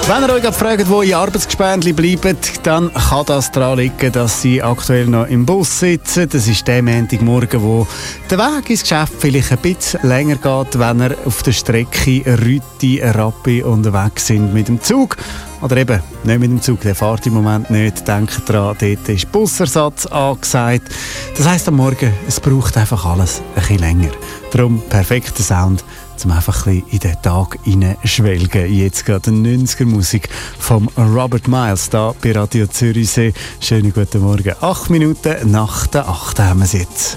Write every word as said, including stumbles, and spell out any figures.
Wenn ihr euch gerade fragt, wo ihr Arbeitsgespendli bleibt, dann kann das daran liegen, dass sie aktuell noch im Bus sitzen. Das ist der Montagmorgen, wo der Weg ins Geschäft vielleicht ein bisschen länger geht, wenn ihr auf der Strecke Rüti, Rappi unterwegs sind mit dem Zug. Oder eben nicht mit dem Zug, der fährt im Moment nicht. Denkt dran, dort ist Busersatz angesagt. Das heisst am Morgen, es braucht einfach alles ein bisschen länger. Darum perfekter Sound, um einfach ein bisschen in den Tag hineinschwelgen. Jetzt gerade die neunziger-Musik von Robert Miles, da bei Radio Zürichsee. Schönen guten Morgen. Acht Minuten nach der acht haben wir es jetzt.